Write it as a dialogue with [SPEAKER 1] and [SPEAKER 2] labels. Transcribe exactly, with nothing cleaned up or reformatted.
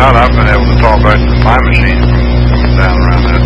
[SPEAKER 1] not, I've been able to talk back to my machine from coming down around that